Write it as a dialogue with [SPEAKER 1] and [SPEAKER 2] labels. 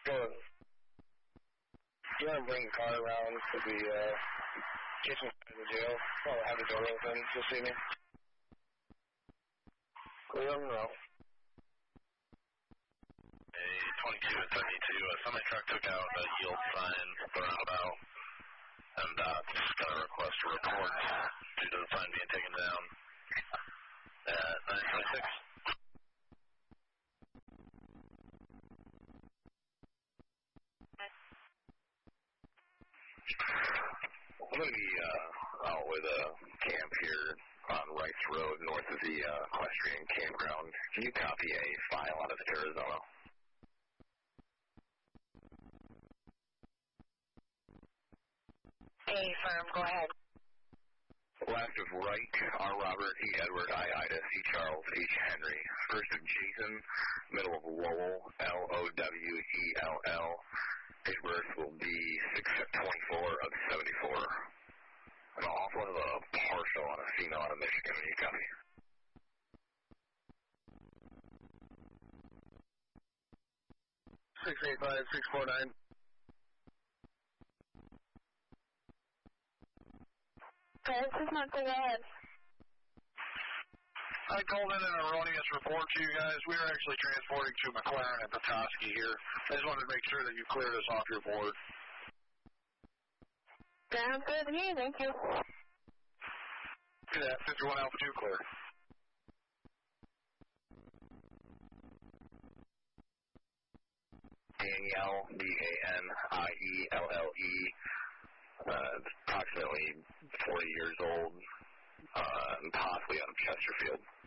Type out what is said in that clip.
[SPEAKER 1] Sure. You want to bring the car around to the kitchen side of the jail? I'll have the door open this evening. Clear on the road.
[SPEAKER 2] A 22 and 72, a semi-truck took out a yield sign at the roundabout, and just got a request to report due to the sign being taken down at 926.
[SPEAKER 3] I'm going to be out with a camp here on Rice Road, north of the equestrian campground. Can you copy a file out of Arizona?
[SPEAKER 4] A firm, go ahead.
[SPEAKER 3] Last of Wright, R. Robert, E. Edward, I. Ida, C. Charles, H. Henry. First of Jason, middle of Lowell, Lowell. Date of birth will be 6/24 of 74. And I'll also have a partial on a female out of Michigan when you copy.
[SPEAKER 1] $685-649.
[SPEAKER 4] This is not go ahead.
[SPEAKER 2] I called in an erroneous report to you guys. We are actually transporting to McLaren at Petoskey here. I just wanted to make sure that you cleared us off your board.
[SPEAKER 4] Sounds good to me, thank you.
[SPEAKER 2] Do that, 51 Alpha 2 clear.
[SPEAKER 3] Danielle, Danielle, approximately 40 years old, and possibly out of Chesterfield.